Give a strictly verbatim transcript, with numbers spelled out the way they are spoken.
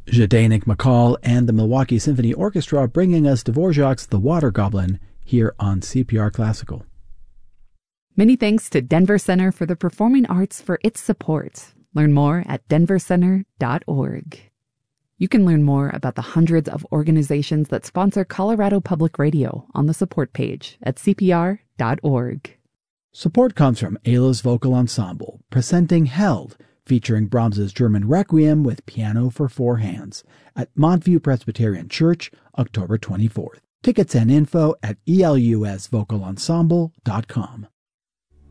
Zdenek McCall and the Milwaukee Symphony Orchestra bringing us Dvorak's The Water Goblin here on C P R Classical. Many thanks to Denver Center for the Performing Arts for its support. Learn more at denver center dot org. You can learn more about the hundreds of organizations that sponsor Colorado Public Radio on the support page at c p r dot org. Support comes from Ayla's Vocal Ensemble, presenting Held, featuring Brahms's German Requiem with piano for four hands, at Montview Presbyterian Church, October twenty-fourth. Tickets and info at e l u s vocal ensemble dot com.